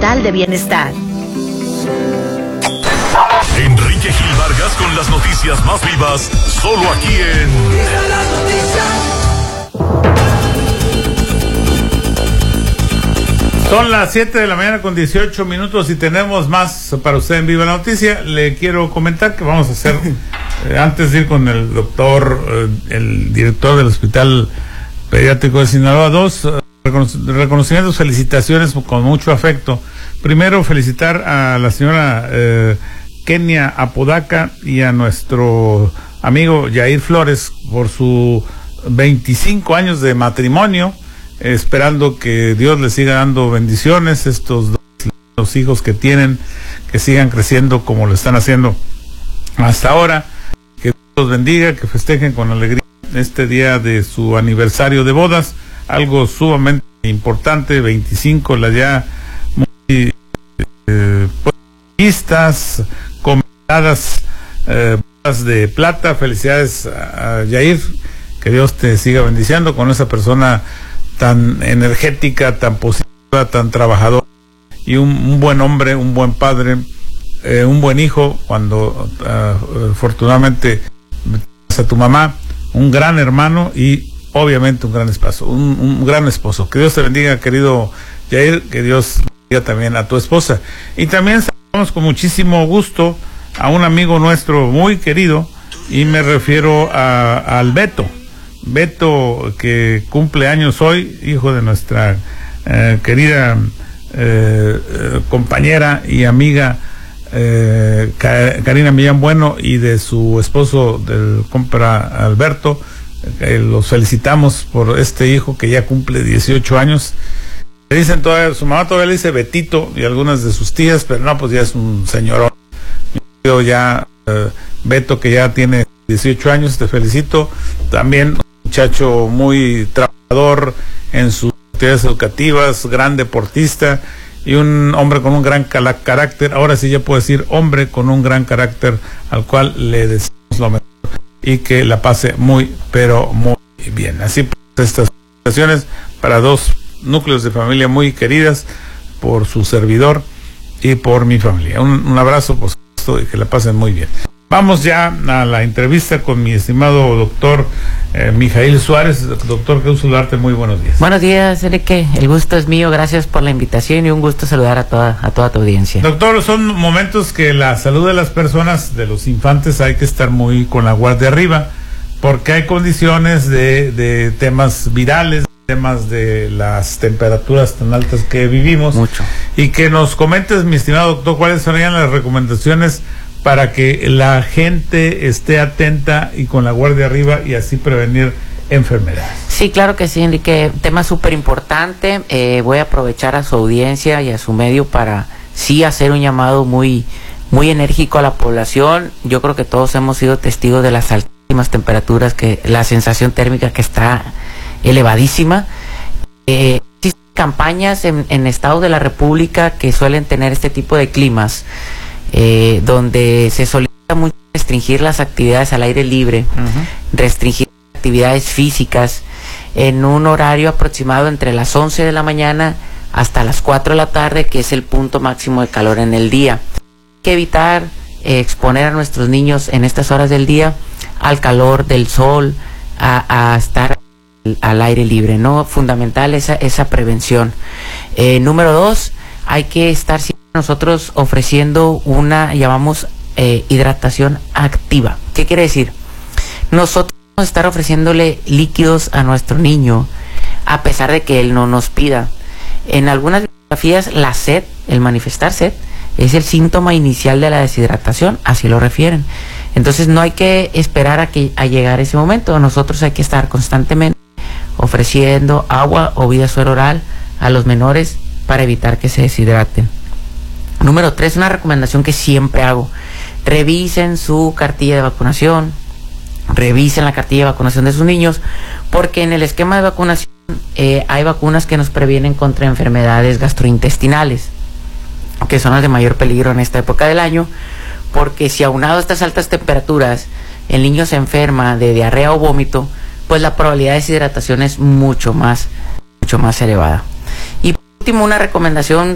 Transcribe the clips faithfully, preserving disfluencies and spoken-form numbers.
total de bienestar. Enrique Gil Vargas con las noticias más vivas, solo aquí en Son las siete de la mañana con dieciocho minutos y tenemos más para usted en Viva la Noticia. Le quiero comentar que vamos a hacer, eh, antes de ir con el doctor, eh, el director del Hospital Pediátrico de Sinaloa, dos eh, reconoc- reconocimientos, felicitaciones con mucho afecto. Primero, felicitar a la señora eh, Kenia Apodaca y a nuestro amigo Yair Flores por su veinticinco años de matrimonio, esperando que Dios les siga dando bendiciones, estos dos los hijos que tienen, que sigan creciendo como lo están haciendo hasta ahora, que Dios los bendiga, que festejen con alegría este día de su aniversario de bodas, algo sumamente importante, veinticinco, la ya muy eh, vistas, comentadas eh, bodas de plata. Felicidades a, a Yair, que Dios te siga bendiciendo con esa persona tan energética, tan positiva, tan trabajador, y un, un buen hombre, un buen padre, eh, un buen hijo, cuando uh, afortunadamente a tu mamá, un gran hermano y obviamente un gran esposo, un, un gran esposo. Que Dios te bendiga, querido Yair, que Dios bendiga también a tu esposa. Y también saludamos con muchísimo gusto a un amigo nuestro muy querido, y me refiero a, a al Beto. Beto, que cumple años hoy, hijo de nuestra eh, querida eh, eh, compañera y amiga eh, Karina Millán Bueno, y de su esposo del compra Alberto. Eh, los felicitamos por este hijo que ya cumple dieciocho años. Le dicen todavía, su mamá todavía le dice Betito, y algunas de sus tías, pero no, pues ya es un señorón. Yo ya, eh, Beto, que ya tiene dieciocho años, te felicito. También muchacho muy trabajador en sus actividades educativas, gran deportista y un hombre con un gran cala- carácter. Ahora sí ya puedo decir hombre con un gran carácter, al cual le deseamos lo mejor y que la pase muy, pero muy bien. Así pues, estas felicitaciones para dos núcleos de familia muy queridas por su servidor y por mi familia. Un, un abrazo, por supuesto, y que la pasen muy bien. Vamos ya a la entrevista con mi estimado doctor eh, Mijail Suárez. Doctor, qué gusto saludarte, muy buenos días. Buenos días, Enrique, el gusto es mío, gracias por la invitación y un gusto saludar a toda, a toda tu audiencia. Doctor, son momentos que la salud de las personas, de los infantes, hay que estar muy con la guardia arriba, porque hay condiciones de, de temas virales, temas de las temperaturas tan altas que vivimos. Mucho. Y que nos comentes, mi estimado doctor, cuáles serían las recomendaciones para que la gente esté atenta y con la guardia arriba y así prevenir enfermedades. Sí, claro que sí, Enrique, tema súper importante. Eh, voy a aprovechar a su audiencia y a su medio para sí hacer un llamado muy, muy enérgico a la población. Yo creo que todos hemos sido testigos de las altísimas temperaturas, que la sensación térmica que está elevadísima. Eh, existen campañas en, en estados de la República que suelen tener este tipo de climas, Eh, donde se solicita mucho restringir las actividades al aire libre, uh-huh. restringir actividades físicas en un horario aproximado entre las once de la mañana hasta las cuatro de la tarde, que es el punto máximo de calor en el día. Hay que evitar eh, exponer a nuestros niños en estas horas del día al calor del sol, a, a estar al aire libre, ¿no? Fundamental esa, esa prevención. Eh, número dos, hay que estar siempre nosotros ofreciendo una, llamamos, eh, hidratación activa. ¿Qué quiere decir? Nosotros vamos a estar ofreciéndole líquidos a nuestro niño, a pesar de que él no nos pida. En algunas biografías, la sed, el manifestar sed, es el síntoma inicial de la deshidratación, así lo refieren. Entonces no hay que esperar a que a llegar ese momento. Nosotros hay que estar constantemente ofreciendo agua o vida suero oral a los menores para evitar que se deshidraten. Número tres, una recomendación que siempre hago: revisen su cartilla de vacunación, revisen la cartilla de vacunación de sus niños, porque en el esquema de vacunación eh, hay vacunas que nos previenen contra enfermedades gastrointestinales, que son las de mayor peligro en esta época del año, porque si aunado a estas altas temperaturas el niño se enferma de diarrea o vómito, pues la probabilidad de deshidratación es mucho más, mucho más elevada. Y por último, una recomendación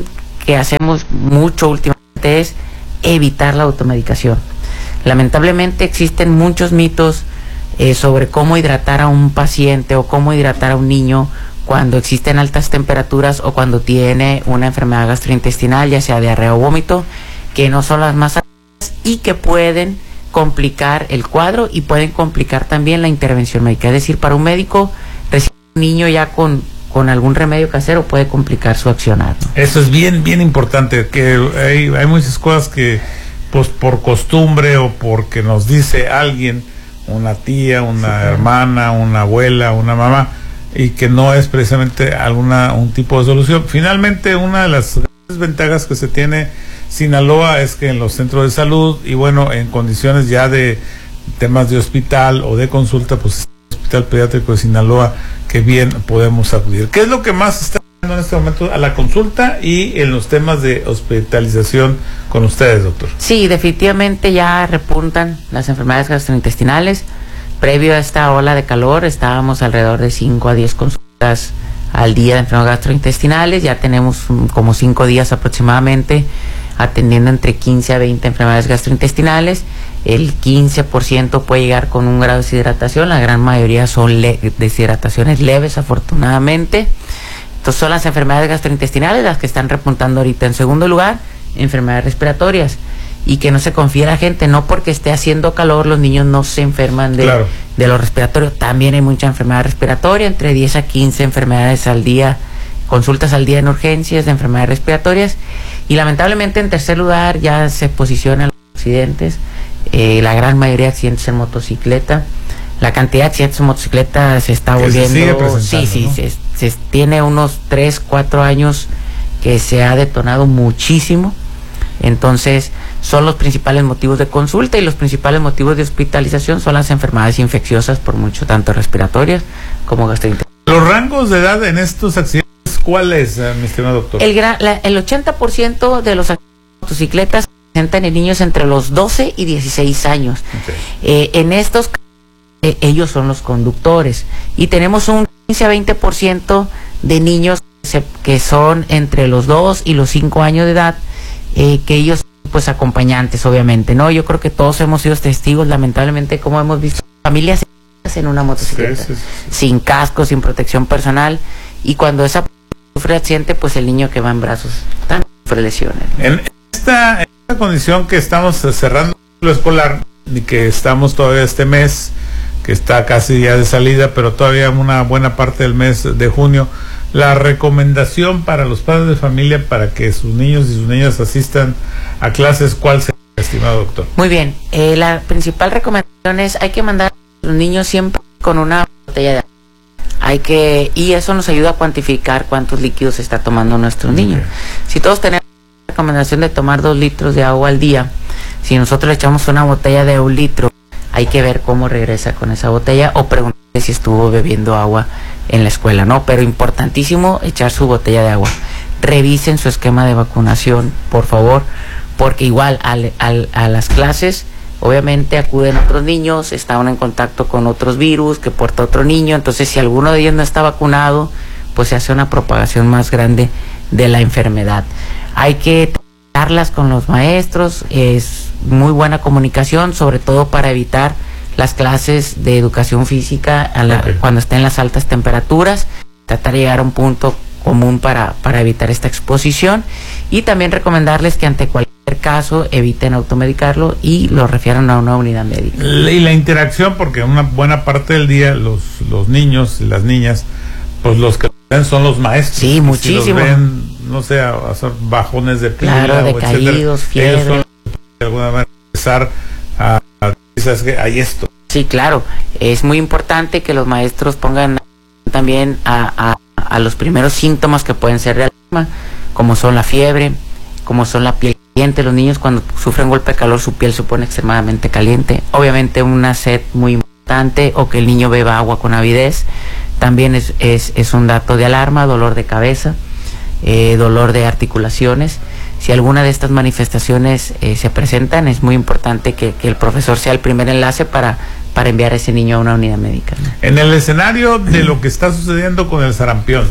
que hacemos mucho últimamente es evitar la automedicación. Lamentablemente existen muchos mitos eh, sobre cómo hidratar a un paciente o cómo hidratar a un niño cuando existen altas temperaturas o cuando tiene una enfermedad gastrointestinal, ya sea diarrea o vómito, que no son las más altas y que pueden complicar el cuadro y pueden complicar también la intervención médica. Es decir, para un médico, recibir un niño ya con, con algún remedio casero puede complicar su accionar, ¿no? Eso es bien, bien importante, que hay, hay muchas cosas que, pues por costumbre o porque nos dice alguien, una tía, una sí, hermana, una abuela, una mamá, y que no es precisamente alguna un tipo de solución. Finalmente, una de las grandes ventajas que se tiene Sinaloa es que en los centros de salud y bueno, en condiciones ya de temas de hospital o de consulta, pues el Hospital Pediátrico de Sinaloa, que bien podemos acudir. ¿Qué es lo que más está dando en este momento a la consulta y en los temas de hospitalización con ustedes, doctor? Sí, definitivamente ya repuntan las enfermedades gastrointestinales. Previo a esta ola de calor estábamos alrededor de cinco a diez consultas al día de enfermedades gastrointestinales. Ya tenemos um, como cinco días aproximadamente atendiendo entre quince a veinte enfermedades gastrointestinales. El quince por ciento puede llegar con un grado de deshidratación, la gran mayoría son le deshidrataciones leves, afortunadamente. Entonces son las enfermedades gastrointestinales las que están repuntando ahorita. En segundo lugar, enfermedades respiratorias. Y que no se confíe la gente, no porque esté haciendo calor los niños no se enferman de, claro, de lo respiratorio. También hay mucha enfermedad respiratoria, entre diez a quince enfermedades al día, consultas al día en urgencias de enfermedades respiratorias. Y lamentablemente en tercer lugar ya se posicionan los accidentes, eh, la gran mayoría de accidentes en motocicleta. La cantidad de accidentes en motocicleta se está volviendo, sí, sí, ¿no? se, se tiene unos tres, cuatro años que se ha detonado muchísimo. Entonces son los principales motivos de consulta y los principales motivos de hospitalización son las enfermedades infecciosas, por mucho tanto respiratorias como gastrointestinales. ¿Los rangos de edad en estos accidentes cuáles, mi estimado doctor? El, gran, la, el ochenta por ciento de los accidentes de motocicletas se presentan en niños entre los doce y dieciséis años. Okay. Eh, en estos eh, ellos son los conductores y tenemos un quince a veinte por ciento de niños que, se, que son entre los dos y los cinco años de edad, eh, que ellos pues acompañantes, obviamente, ¿no? Yo creo que todos hemos sido testigos, lamentablemente, como hemos visto familias en una motocicleta, sí, sí, sí, sin casco, sin protección personal, y cuando esa sufre accidente, pues el niño que va en brazos también sufre lesiones. En esta, en esta condición que estamos cerrando lo escolar y que estamos todavía este mes, que está casi ya de salida, pero todavía una buena parte del mes de junio, la recomendación para los padres de familia para que sus niños y sus niñas asistan a clases, ¿cuál sería, estimado doctor? Muy bien, eh, la principal recomendación es hay que mandar a los niños siempre con una botella de agua. Hay que, y eso nos ayuda a cuantificar cuántos líquidos está tomando nuestro niño. Okay. Si todos tenemos la recomendación de tomar dos litros de agua al día, si nosotros le echamos una botella de un litro, hay que ver cómo regresa con esa botella o preguntarle si estuvo bebiendo agua en la escuela, ¿no? Pero importantísimo echar su botella de agua. Revisen su esquema de vacunación, por favor, porque igual al, al, a las clases obviamente acuden otros niños, están en contacto con otros virus que porta otro niño, entonces si alguno de ellos no está vacunado, pues se hace una propagación más grande de la enfermedad. Hay que tratarlas con los maestros, es muy buena comunicación, sobre todo para evitar las clases de educación física a la, okay. cuando estén las altas temperaturas, tratar de llegar a un punto común para, para evitar esta exposición, y también recomendarles que ante cualquier caso eviten automedicarlo y lo refieran a una unidad médica. Y la interacción, porque una buena parte del día los, los niños y las niñas, pues los que ven son los maestros. Sí, muchísimo. Si los ven, no sé, a hacer bajones de pila, claro, decaídos, fiebre. Ellos son, de alguna manera, empezar a, a ¿sabes qué? Hay esto. Sí, claro, es muy importante que los maestros pongan también a, a, a los primeros síntomas que pueden ser de alarma, como son la fiebre, como son la piel caliente. Los niños cuando sufren golpe de calor su piel se pone extremadamente caliente. Obviamente una sed muy importante o que el niño beba agua con avidez también es, es, es un dato de alarma. Dolor de cabeza, eh, dolor de articulaciones. Si alguna de estas manifestaciones eh, se presentan, es muy importante que, que el profesor sea el primer enlace para, para enviar a ese niño a una unidad médica, ¿no? En el escenario de lo que está sucediendo con el sarampión,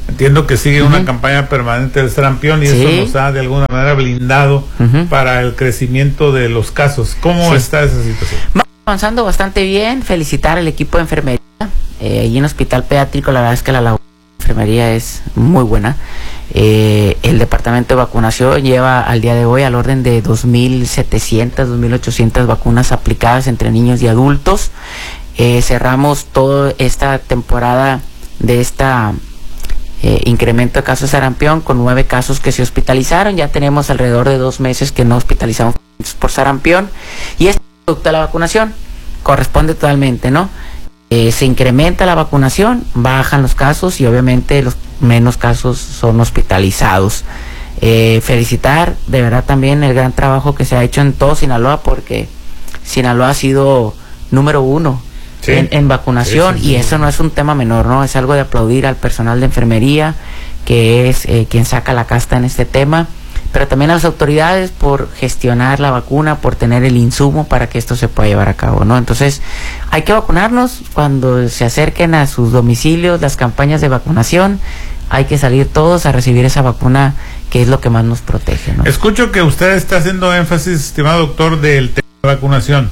Entiendo que sigue uh-huh. una campaña permanente del sarampión y sí. eso nos ha de alguna manera blindado uh-huh. para el crecimiento de los casos. ¿Cómo sí. está esa situación? Vamos avanzando bastante bien. Felicitar al equipo de enfermería. Eh, allí en Hospital Pediátrico, la verdad es que la labor de enfermería es muy buena. Eh, el departamento de vacunación lleva al día de hoy al orden de dos mil setecientas, dos mil ochocientas vacunas aplicadas entre niños y adultos. Eh, cerramos toda esta temporada de esta eh, incremento de casos de sarampión con nueve casos que se hospitalizaron. Ya tenemos alrededor de dos meses que no hospitalizamos por sarampión y este producto de la vacunación corresponde totalmente, ¿no? Eh, se incrementa la vacunación, bajan los casos y obviamente los menos casos son hospitalizados. Eh, felicitar de verdad también el gran trabajo que se ha hecho en todo Sinaloa, porque Sinaloa ha sido número uno sí. en, en vacunación sí, sí, sí. y eso no es un tema menor, ¿no? Es algo de aplaudir al personal de enfermería, que es eh, quien saca la casta en este tema, pero también a las autoridades por gestionar la vacuna, por tener el insumo para que esto se pueda llevar a cabo, ¿no? Entonces, hay que vacunarnos cuando se acerquen a sus domicilios las campañas de vacunación. Hay que salir todos a recibir esa vacuna, que es lo que más nos protege, ¿no? Escucho que usted está haciendo énfasis, estimado doctor, del tema de vacunación.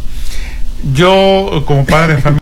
Yo, como padre de familia,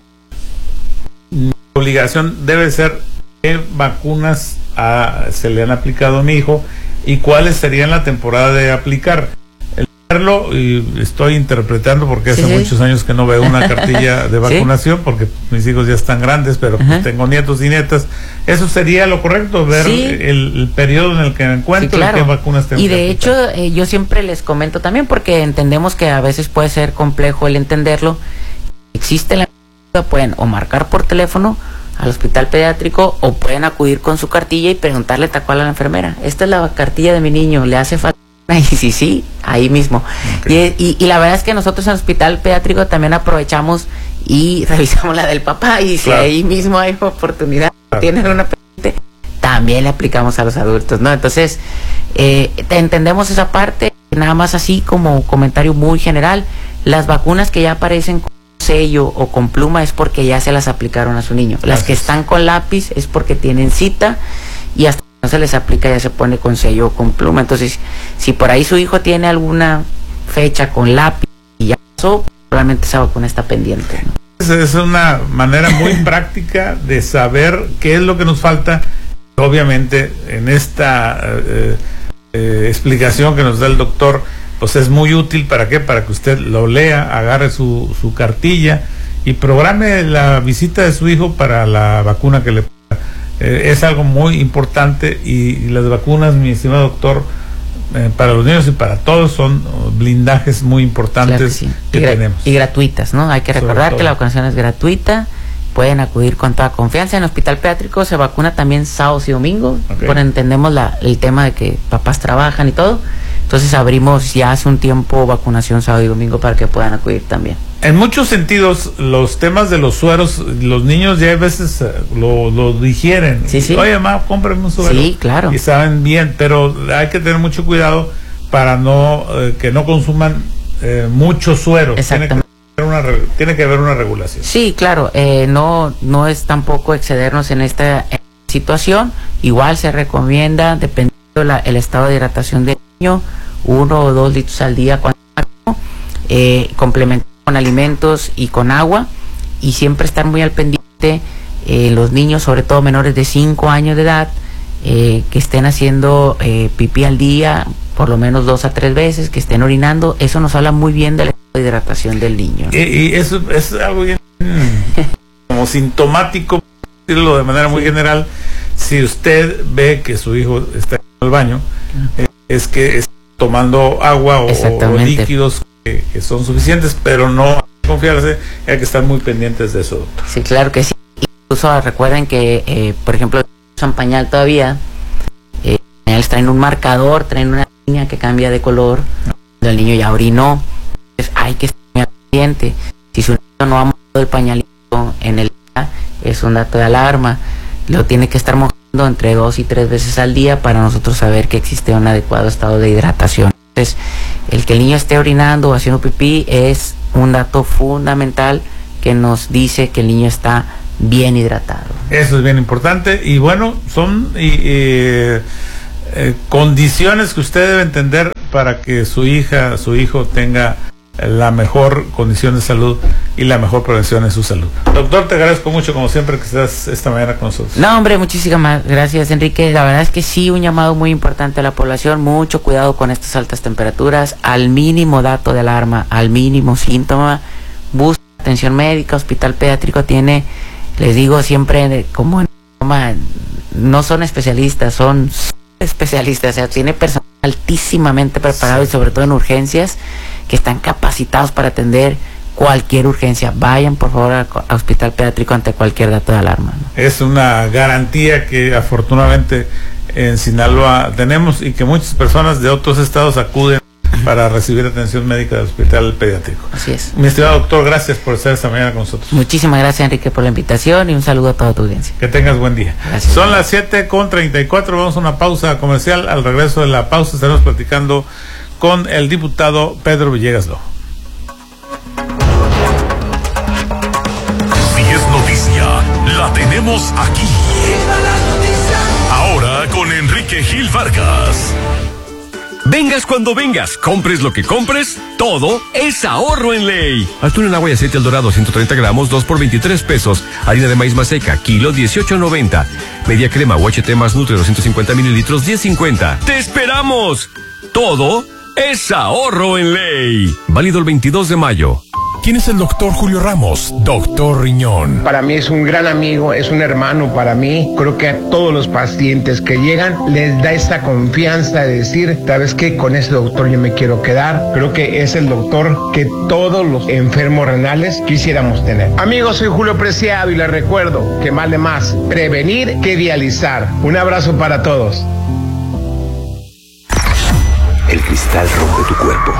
mi obligación debe ser qué vacunas a, se le han aplicado a mi hijo y cuáles serían la temporada de aplicar. El verlo, y estoy interpretando porque hace sí, muchos sí. años que no veo una cartilla de vacunación, ¿sí? Porque mis hijos ya están grandes, pero pues tengo nietos y nietas. Eso sería lo correcto, ver sí. el, el periodo en el que me encuentro sí, claro. y qué vacunas tengo. Y de hecho, eh, yo siempre les comento también, porque entendemos que a veces puede ser complejo el entenderlo. Existe la pueden o marcar por teléfono al hospital pediátrico o pueden acudir con su cartilla y preguntarle tal cual a la enfermera: esta es la cartilla de mi niño, ¿le hace falta? Y sí, sí, ahí mismo. Okay. Y, y, y la verdad es que nosotros en el hospital pediátrico también aprovechamos y revisamos la del papá, y si claro. ahí mismo hay oportunidad, claro. tienen una pendiente, también le aplicamos a los adultos, ¿no? Entonces, eh, entendemos esa parte. Nada más así como comentario muy general, las vacunas que ya aparecen con sello o con pluma es porque ya se las aplicaron a su niño. Las Gracias. que están con lápiz es porque tienen cita y hasta no se les aplica ya se pone con sello o con pluma. Entonces, si por ahí su hijo tiene alguna fecha con lápiz y ya pasó, probablemente esa vacuna está pendiente, ¿no? Es una manera muy práctica de saber qué es lo que nos falta. Obviamente, en esta eh, eh, explicación que nos da el doctor, pues es muy útil. ¿Para qué? Para que usted lo lea, agarre su, su cartilla y programe la visita de su hijo para la vacuna que le eh, es algo muy importante. Y, y las vacunas, mi estimado doctor, eh, para los niños y para todos son blindajes muy importantes. Claro que, sí. que y tenemos. Y gratuitas, ¿no? Hay que recordar que la vacunación es gratuita. Pueden acudir con toda confianza. En el hospital pediátrico se vacuna también sábados y domingos. Okay. Por entendemos la, el tema de que papás trabajan y todo. Entonces abrimos ya hace un tiempo vacunación sábado y domingo para que puedan acudir también. En muchos sentidos, los temas de los sueros, los niños ya a veces uh, lo, lo digieren. Sí, sí. Oye, mamá, cómprame un suero. Sí, claro. Y saben bien, pero hay que tener mucho cuidado para no eh, que no consuman eh, mucho suero. Exactamente. Tiene que haber una, tiene que haber una regulación. Sí, claro. Eh, no, no es tampoco excedernos en esta situación. Igual se recomienda, dependiendo la, el estado de hidratación del niño, uno o dos litros al día cuando eh, complementar con alimentos y con agua, y siempre estar muy al pendiente eh, los niños, sobre todo menores de cinco años de edad, eh, que estén haciendo eh, pipí al día por lo menos dos a tres veces, que estén orinando. Eso nos habla muy bien de la hidratación del niño, ¿no? Y, y eso es algo bien como sintomático, decirlo de manera muy sí. general. Si usted ve que su hijo está en el baño, eh, es que está tomando agua o, o líquidos que, que son suficientes, pero no hay que confiarse, hay que estar muy pendientes de eso, doctor. Sí, claro que sí. Incluso recuerden que, eh, por ejemplo, usan pañal todavía, eh, ellos traen un marcador, traen una línea que cambia de color, no. el niño ya orinó. Entonces hay que estar muy al pendiente. Si su niño no ha mojado el pañalito en el día, es un dato de alarma. Lo tiene que estar mojando entre dos y tres veces al día para nosotros saber que existe un adecuado estado de hidratación. Entonces, el que el niño esté orinando o haciendo pipí es un dato fundamental que nos dice que el niño está bien hidratado. Eso es bien importante. Y bueno, son y, y, eh, condiciones que usted debe entender para que su hija, su hijo tenga la mejor condición de salud y la mejor prevención en su salud. Doctor, te agradezco mucho como siempre que estás esta mañana con nosotros. No, hombre, muchísimas gracias, Enrique. La verdad es que sí, un llamado muy importante a la población, mucho cuidado con estas altas temperaturas, al mínimo dato de alarma, al mínimo síntoma, busca atención médica. Hospital Pediátrico tiene, les digo siempre, como en no son especialistas, son especialistas, o sea, tiene personal altísimamente preparado, sí, y sobre todo en urgencias, que están capacitados para atender cualquier urgencia. Vayan por favor a, a Hospital Pediátrico ante cualquier dato de alarma, ¿no? Es una garantía que afortunadamente en Sinaloa tenemos y que muchas personas de otros estados acuden para recibir atención médica del Hospital Pediátrico. Así es. Mi estimado doctor, gracias por estar esta mañana con nosotros. Muchísimas gracias, Enrique, por la invitación y un saludo a toda tu audiencia. Que tengas buen día. Gracias. Son las siete con treinta y cuatro, vamos a una pausa comercial. Al regreso de la pausa estaremos platicando con el diputado Pedro Villegas Lojo. Si es noticia, la tenemos aquí. Ahora con Enrique Gil Vargas. Vengas cuando vengas, compres lo que compres, todo es ahorro en ley. Atún en agua y aceite El Dorado, ciento treinta gramos, dos por veintitrés pesos. Harina de maíz maseca, kilo, dieciocho noventa. Media crema U H T más Nutre, doscientos cincuenta mililitros, diez cincuenta. ¡Te esperamos! Todo es ahorro en ley. Válido el veintidós de mayo. ¿Quién es el doctor Julio Ramos? Doctor Riñón. Para mí es un gran amigo, es un hermano para mí. Creo que a todos los pacientes que llegan les da esa confianza de decir, ¿sabes qué? Con ese doctor yo me quiero quedar. Creo que es el doctor que todos los enfermos renales quisiéramos tener. Amigos, soy Julio Preciado y les recuerdo que vale más prevenir que dializar. Un abrazo para todos. El cristal rompe tu cuerpo.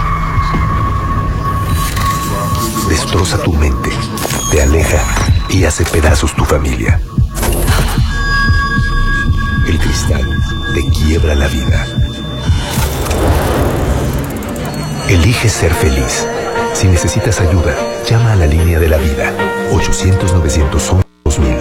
Destroza tu mente, te aleja y hace pedazos tu familia. El cristal te quiebra la vida. Elige ser feliz. Si necesitas ayuda, llama a la línea de la vida. ochocientos novecientos uno dos mil.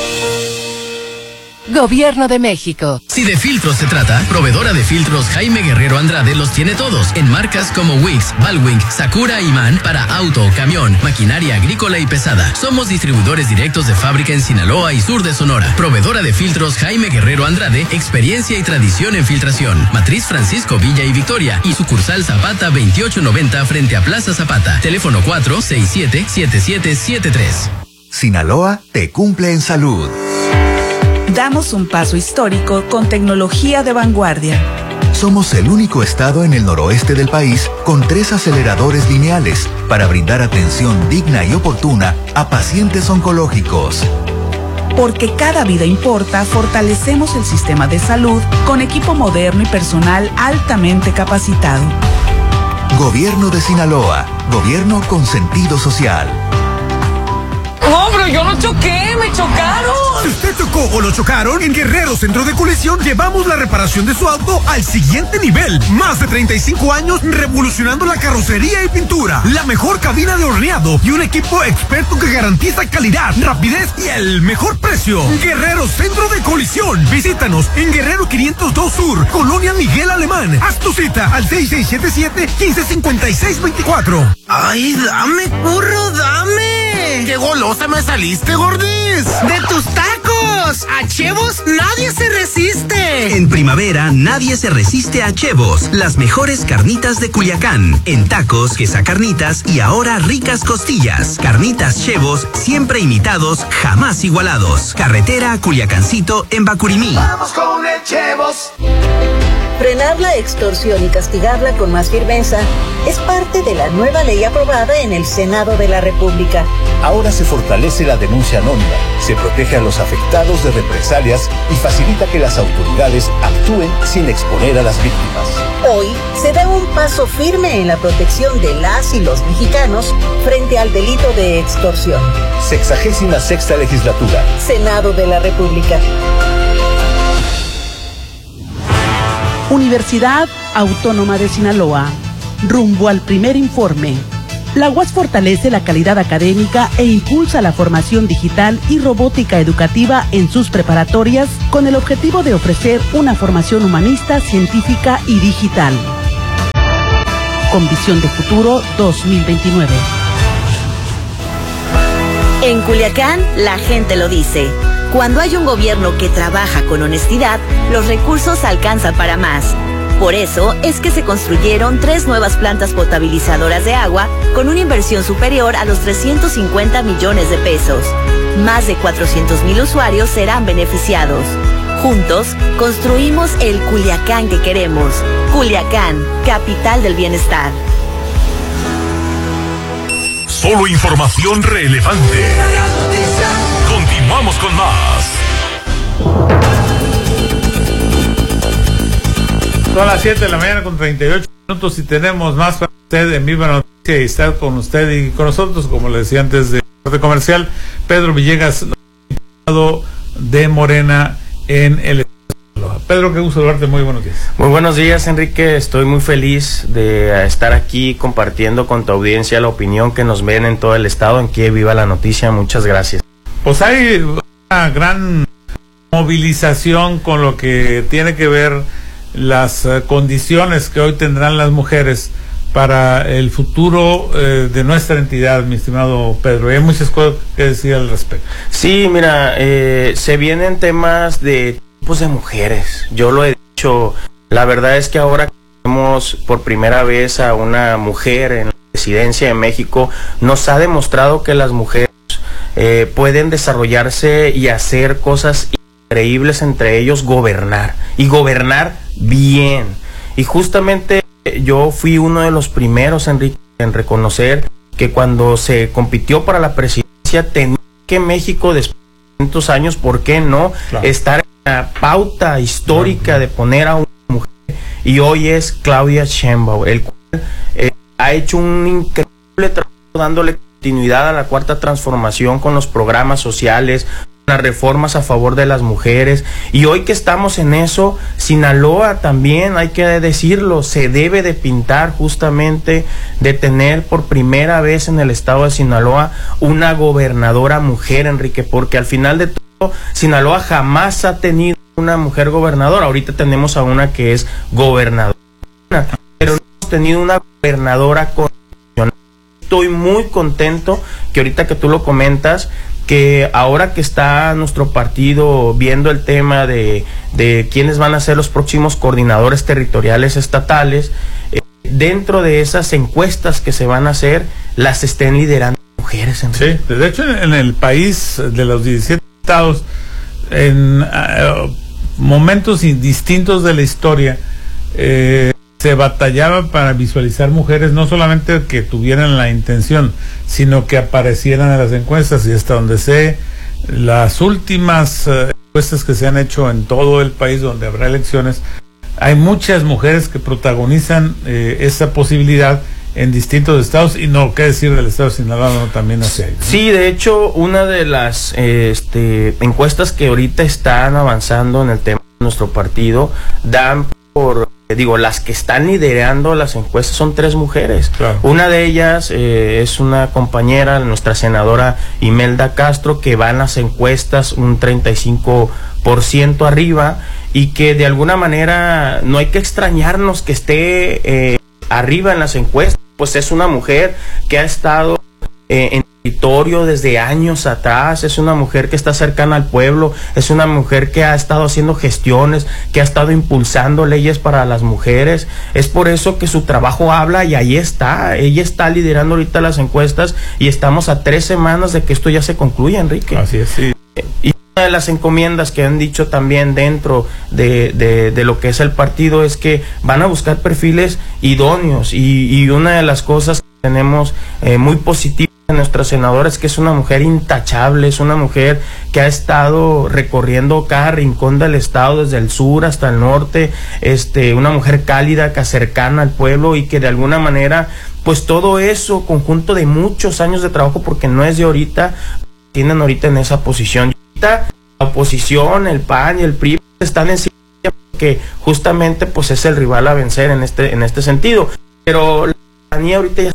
Gobierno de México. Si de filtros se trata, proveedora de filtros Jaime Guerrero Andrade los tiene todos, en marcas como Wix, Balwing, Sakura y Man para auto, camión, maquinaria agrícola y pesada. Somos distribuidores directos de fábrica en Sinaloa y sur de Sonora. Proveedora de filtros Jaime Guerrero Andrade, experiencia y tradición en filtración. Matriz Francisco Villa y Victoria y sucursal Zapata veintiocho noventa frente a Plaza Zapata. Teléfono cuatro seis siete siete siete siete tres. Sinaloa te cumple en salud. Damos un paso histórico con tecnología de vanguardia. Somos el único estado en el noroeste del país con tres aceleradores lineales para brindar atención digna y oportuna a pacientes oncológicos. Porque cada vida importa, fortalecemos el sistema de salud con equipo moderno y personal altamente capacitado. Gobierno de Sinaloa, gobierno con sentido social. ¡No, pero yo no choqué! ¡Me chocaron! Si usted chocó o lo chocaron, en Guerrero Centro de Colisión llevamos la reparación de su auto al siguiente nivel. Más de treinta y cinco años revolucionando la carrocería y pintura. La mejor cabina de horneado y un equipo experto que garantiza calidad, rapidez y el mejor precio. Guerrero Centro de Colisión. Visítanos en Guerrero quinientos dos Sur, Colonia Miguel Alemán. Haz tu cita al seis seis siete siete, uno cinco cinco seis dos cuatro. ¡Ay, dame, curro, dame! ¡Qué golosa me saliste, gordis! ¡De tus tacos! ¡A Chevos nadie se resiste! En primavera nadie se resiste a Chevos, las mejores carnitas de Culiacán. En tacos, quesacarnitas y ahora ricas costillas. Carnitas Chevos, siempre imitados, jamás igualados. Carretera Culiacancito en Bacurimí. ¡Vamos con el Chevos! Frenar la extorsión y castigarla con más firmeza es parte de la nueva ley aprobada en el Senado de la República. Ahora se fortalece la denuncia anónima, se protege a los afectados de represalias y facilita que las autoridades actúen sin exponer a las víctimas. Hoy se da un paso firme en la protección de las y los mexicanos frente al delito de extorsión. Sexagésima sexta legislatura. Senado de la República. Universidad Autónoma de Sinaloa. Rumbo al primer informe. La U A S fortalece la calidad académica e impulsa la formación digital y robótica educativa en sus preparatorias con el objetivo de ofrecer una formación humanista, científica y digital. Con visión de futuro dos mil veintinueve. En Culiacán, la gente lo dice. Cuando hay un gobierno que trabaja con honestidad, los recursos alcanzan para más. Por eso es que se construyeron tres nuevas plantas potabilizadoras de agua con una inversión superior a los trescientos cincuenta millones de pesos. Más de cuatrocientos mil usuarios serán beneficiados. Juntos, construimos el Culiacán que queremos. Culiacán, capital del bienestar. Solo información relevante. Continuamos con más. Son las siete de la mañana con treinta y ocho minutos y tenemos más para usted en Viva la Noticia y estar con usted y con nosotros, como le decía antes de corte comercial, Pedro Villegas, diputado de Morena en el estado de Sinaloa. Pedro, qué gusto saludarte, muy buenos días. Muy buenos días, Enrique, estoy muy feliz de estar aquí compartiendo con tu audiencia la opinión que nos ven en todo el estado, en que Viva la Noticia, muchas gracias. Pues hay una gran movilización con lo que tiene que ver las uh, condiciones que hoy tendrán las mujeres para el futuro eh, de nuestra entidad, mi estimado Pedro. Hay muchas cosas que decir al respecto. Sí, mira, eh, se vienen temas de tipos de mujeres. Yo lo he dicho, la verdad es que ahora tenemos por primera vez a una mujer en la presidencia de México, nos ha demostrado que las mujeres eh, pueden desarrollarse y hacer cosas increíbles, entre ellos gobernar, y gobernar bien. Y justamente yo fui uno de los primeros, Enrique, en reconocer que cuando se compitió para la presidencia tenía que México, después de cientos años, ¿por qué no? Claro. Estar en la pauta histórica, claro, de poner a una mujer, y hoy es Claudia Sheinbaum, el cual eh, ha hecho un increíble trabajo dándole continuidad a la cuarta transformación con los programas sociales, las reformas a favor de las mujeres, y hoy que estamos en eso, Sinaloa también, hay que decirlo, se debe de pintar justamente de tener por primera vez en el estado de Sinaloa una gobernadora mujer, Enrique, porque al final de todo Sinaloa jamás ha tenido una mujer gobernadora. Ahorita tenemos a una que es gobernadora, pero no hemos tenido una gobernadora constitucional. Estoy muy contento que ahorita que tú lo comentas, que ahora que está nuestro partido viendo el tema de, de quiénes van a ser los próximos coordinadores territoriales estatales, eh, dentro de esas encuestas que se van a hacer, las estén liderando mujeres. ¿En sí, de hecho en, en el país de los diecisiete estados, en uh, momentos distintos de la historia, eh, se batallaba para visualizar mujeres, no solamente que tuvieran la intención, sino que aparecieran en las encuestas, y hasta donde sé, las últimas uh, encuestas que se han hecho en todo el país donde habrá elecciones, hay muchas mujeres que protagonizan eh, esa posibilidad en distintos estados, y no, qué decir del estado de Sinaloa, no, también hacia ahí, ¿no? Sí, de hecho, una de las eh, este, encuestas que ahorita están avanzando en el tema de nuestro partido, dan por... digo, las que están liderando las encuestas son tres mujeres. Claro. Una de ellas eh, es una compañera, nuestra senadora Imelda Castro, que va en las encuestas un treinta y cinco por ciento arriba, y que de alguna manera no hay que extrañarnos que esté eh, arriba en las encuestas, pues es una mujer que ha estado eh, en territorio desde años atrás, es una mujer que está cercana al pueblo, es una mujer que ha estado haciendo gestiones, que ha estado impulsando leyes para las mujeres. Es por eso que su trabajo habla, y ahí está, ella está liderando ahorita las encuestas, y estamos a tres semanas de que esto ya se concluya, Enrique. Así es, sí. Y una de las encomiendas que han dicho también dentro de, de, de lo que es el partido es que van a buscar perfiles idóneos, y, y una de las cosas que tenemos eh, muy positivas de nuestra senadora es que es una mujer intachable, es una mujer que ha estado recorriendo cada rincón del estado, desde el sur hasta el norte, este, una mujer cálida, que cercana al pueblo, y que de alguna manera, pues todo eso, conjunto de muchos años de trabajo, porque no es de ahorita, tienen ahorita en esa posición. Ahorita la oposición, el P A N y el P R I están en silla, porque justamente pues es el rival a vencer en este, en este sentido, pero la ciudadanía ahorita ya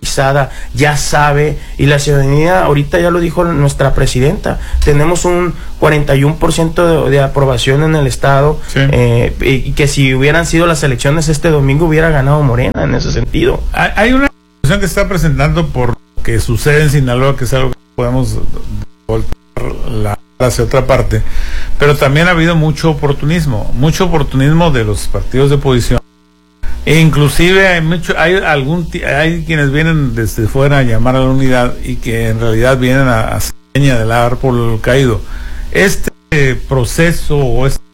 ya sabe, y la ciudadanía, ahorita ya lo dijo nuestra presidenta, tenemos un cuarenta y uno por ciento de, de aprobación en el estado, sí. eh, y, y que si hubieran sido las elecciones este domingo hubiera ganado Morena en ese sentido. Hay una situación que está presentando por lo que sucede en Sinaloa, que es algo que podemos voltear la hacia otra parte, pero también ha habido mucho oportunismo, mucho oportunismo de los partidos de oposición. E inclusive hay mucho, hay algún, hay quienes vienen desde fuera a llamar a la unidad y que en realidad vienen a, a señalar por el caído. Este proceso o este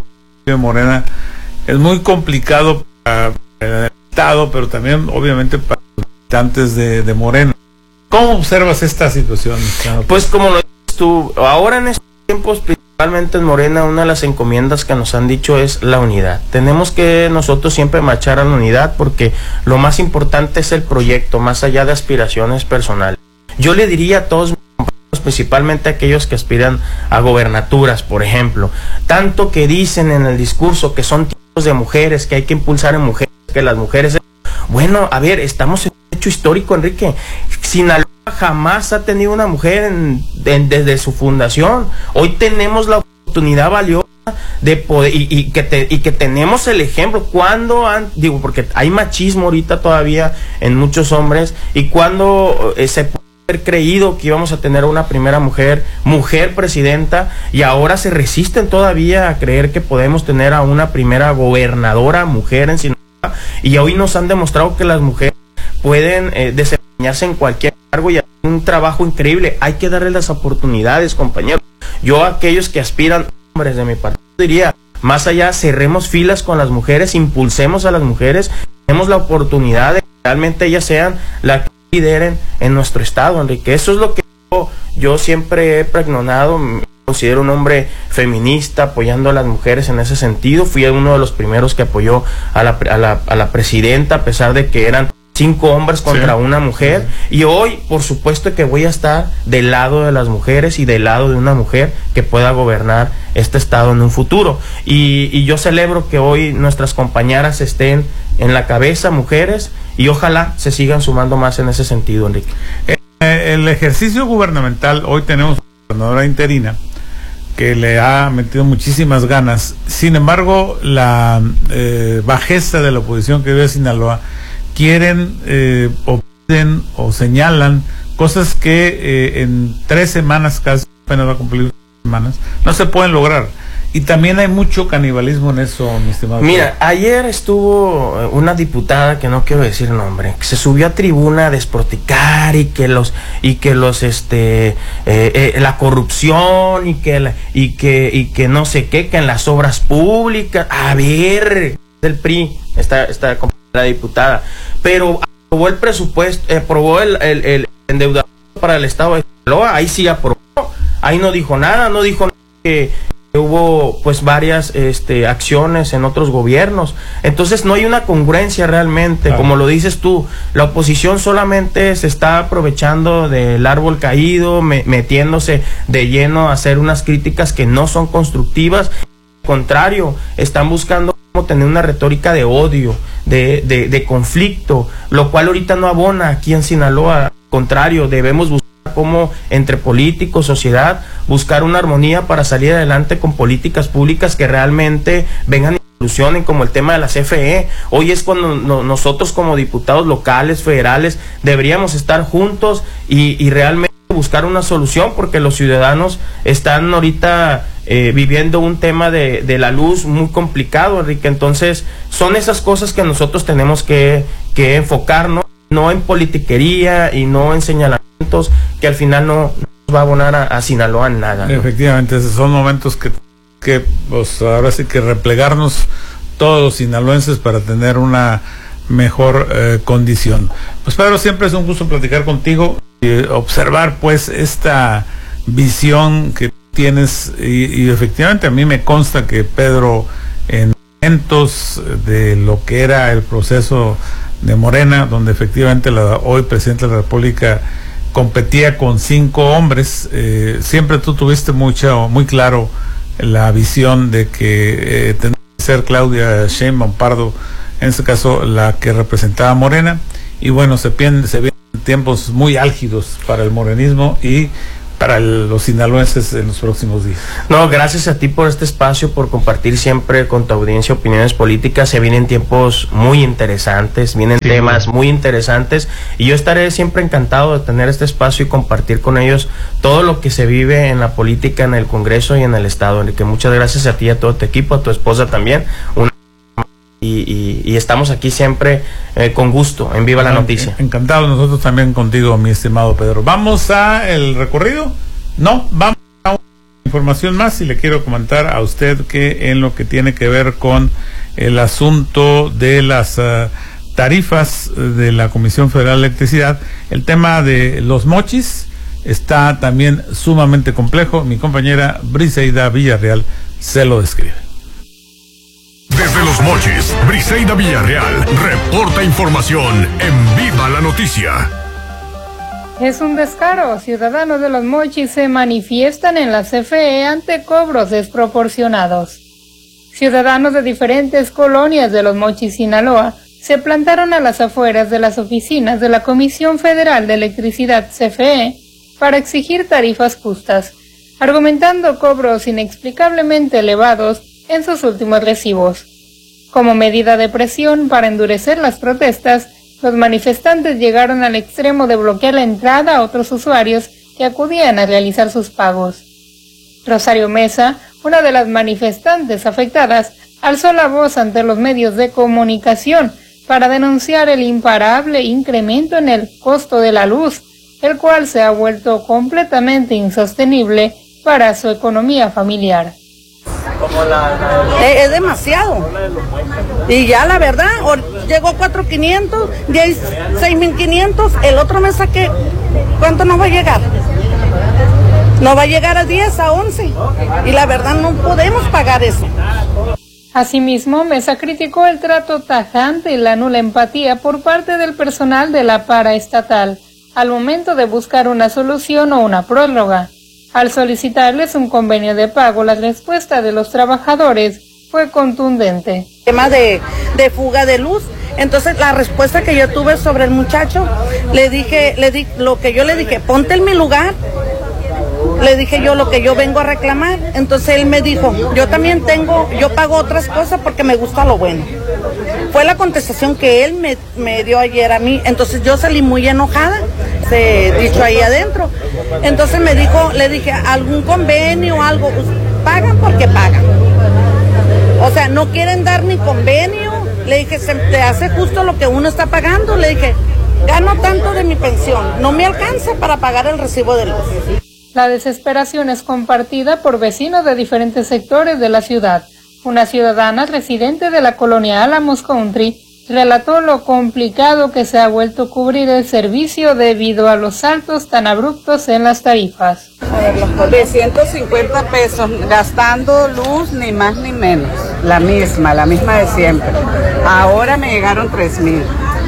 de Morena es muy complicado para el Estado, pero también obviamente para los habitantes de, de Morena. ¿Cómo observas esta situación? Pues como lo dices tú, ahora en estos tiempos, principalmente en Morena, una de las encomiendas que nos han dicho es la unidad. Tenemos que nosotros siempre marchar a la unidad porque lo más importante es el proyecto, más allá de aspiraciones personales. Yo le diría a todos mis compañeros, principalmente a aquellos que aspiran a gobernaturas, por ejemplo, tanto que dicen en el discurso que son tipos de mujeres, que hay que impulsar en mujeres, que las mujeres... Bueno, a ver, estamos en un hecho histórico, Enrique. Sinaloa jamás ha tenido una mujer en, en, desde su fundación. Hoy tenemos la oportunidad valiosa de poder, y, y, que te, y que tenemos el ejemplo. Cuando han, digo, porque hay machismo ahorita todavía en muchos hombres, y cuando eh, se puede haber creído que íbamos a tener una primera mujer, mujer presidenta, y ahora se resisten todavía a creer que podemos tener a una primera gobernadora mujer en Sinaloa, y hoy nos han demostrado que las mujeres pueden eh, desempeñarse en cualquier cargo y hacer un trabajo increíble. Hay que darles las oportunidades, compañeros. Yo a aquellos que aspiran, hombres de mi partido, diría, más allá, cerremos filas con las mujeres, impulsemos a las mujeres, tenemos la oportunidad de que realmente ellas sean las que lideren en nuestro estado, Enrique. Eso es lo que yo, yo siempre he pregonado. Me considero un hombre feminista, apoyando a las mujeres en ese sentido. Fui uno de los primeros que apoyó a la, a la, a la presidenta, a pesar de que eran cinco hombres contra sí. una mujer, y hoy por supuesto que voy a estar del lado de las mujeres y del lado de una mujer que pueda gobernar este estado en un futuro, y, y yo celebro que hoy nuestras compañeras estén en la cabeza, mujeres, y ojalá se sigan sumando más en ese sentido, Enrique. Eh, el ejercicio gubernamental, hoy tenemos una gobernadora interina que le ha metido muchísimas ganas. Sin embargo, la eh, bajeza de la oposición que vive en Sinaloa quieren eh, o piden o señalan cosas que eh, en tres semanas, casi apenas va a cumplir tres semanas, no se pueden lograr. Y también hay mucho canibalismo en eso, mi estimado. Mira, ayer estuvo una diputada, que no quiero decir nombre, que se subió a tribuna a desproticar y que los y que los este eh, eh, la corrupción y que la, y que y que no sé qué, que en las obras públicas, a ver, del P R I, esta esta la diputada, pero aprobó el presupuesto, eh, aprobó el, el, el endeudamiento para el estado de Sinaloa, ahí sí aprobó, ahí no dijo nada, no dijo que hubo pues varias este, acciones en otros gobiernos. Entonces no hay una congruencia realmente, ah. como lo dices tú, la oposición solamente se está aprovechando del árbol caído, me, metiéndose de lleno a hacer unas críticas que no son constructivas. Al contrario, están buscando cómo tener una retórica de odio, de, de, de conflicto, lo cual ahorita no abona aquí en Sinaloa. Al contrario, debemos buscar cómo entre políticos, sociedad, buscar una armonía para salir adelante con políticas públicas que realmente vengan y solucionen, como el tema de la C F E. Hoy es cuando no, nosotros como diputados locales, federales, deberíamos estar juntos y, y realmente buscar una solución, porque los ciudadanos están ahorita eh, viviendo un tema de, de la luz muy complicado, Enrique. Entonces son esas cosas que nosotros tenemos que, que enfocarnos, no en politiquería y no en señalamientos que al final no nos va a abonar a, a Sinaloa en nada, ¿no? Efectivamente, esos son momentos que, que pues, ahora sí que replegarnos todos los sinaloenses para tener una mejor eh, condición. Pues Pedro, siempre es un gusto platicar contigo y observar pues esta visión que tienes, y, y efectivamente a mí me consta que Pedro, en momentos de lo que era el proceso de Morena, donde efectivamente la hoy presidente de la República competía con cinco hombres, eh, siempre tú tuviste mucho, muy claro la visión de que eh, tendría que ser Claudia Sheinbaum Pardo, en este caso la que representaba a Morena, y bueno, se, pien, se vienen tiempos muy álgidos para el morenismo y para el, los sinaloenses en los próximos días. No, gracias a ti por este espacio, por compartir siempre con tu audiencia opiniones políticas. Se vienen tiempos muy interesantes, vienen sí, temas muy interesantes, y yo estaré siempre encantado de tener este espacio y compartir con ellos todo lo que se vive en la política, en el Congreso y en el Estado. Enrique, muchas gracias a ti y a todo tu equipo, a tu esposa también. Una Y, y, y estamos aquí siempre eh, con gusto en Viva la Noticia. Encantado nosotros también contigo, mi estimado Pedro. ¿Vamos a el recorrido? No, vamos a una información más, y le quiero comentar a usted que en lo que tiene que ver con el asunto de las uh, tarifas de la Comisión Federal de Electricidad, el tema de los mochis está también sumamente complejo. Mi compañera Briseida Villarreal se lo describe. Desde Los Mochis, Briseida Villarreal reporta información en Viva la Noticia. Es un descaro. Ciudadanos de Los Mochis se manifiestan en la C F E ante cobros desproporcionados. Ciudadanos de diferentes colonias de Los Mochis, Sinaloa, se plantaron a las afueras de las oficinas de la Comisión Federal de Electricidad C F E para exigir tarifas justas, argumentando cobros inexplicablemente elevados en sus últimos recibos. Como medida de presión para endurecer las protestas, los manifestantes llegaron al extremo de bloquear la entrada a otros usuarios que acudían a realizar sus pagos. Rosario Mesa, una de las manifestantes afectadas, alzó la voz ante los medios de comunicación para denunciar el imparable incremento en el costo de la luz, el cual se ha vuelto completamente insostenible para su economía familiar. Es demasiado, y ya la verdad, llegó cuatro mil quinientos, seis mil quinientos, el otro mes saqué, ¿cuánto nos va a llegar? No va a llegar a diez, a once, y la verdad no podemos pagar eso. Asimismo, Mesa criticó el trato tajante y la nula empatía por parte del personal de la paraestatal al momento de buscar una solución o una prórroga. Al solicitarles un convenio de pago, la respuesta de los trabajadores fue contundente. Tema de, de fuga de luz. Entonces la respuesta que yo tuve sobre el muchacho, le dije, le di, lo que yo le dije, ponte en mi lugar. Le dije yo lo que yo vengo a reclamar. Entonces él me dijo, yo también tengo, yo pago otras cosas porque me gusta lo bueno. Fue la contestación que él me, me dio ayer a mí. Entonces yo salí muy enojada, se dicho ahí adentro. Entonces me dijo, le dije, algún convenio, algo, pagan porque pagan. O sea, no quieren dar ni convenio. Le dije, se te hace justo lo que uno está pagando. Le dije, gano tanto de mi pensión, no me alcanza para pagar el recibo de luz. La desesperación es compartida por vecinos de diferentes sectores de la ciudad. Una ciudadana residente de la colonia Álamos Country relató lo complicado que se ha vuelto cubrir el servicio debido a los saltos tan abruptos en las tarifas. A ver, los de ciento cincuenta pesos, gastando luz ni más ni menos, la misma, la misma de siempre. Ahora me llegaron tres mil.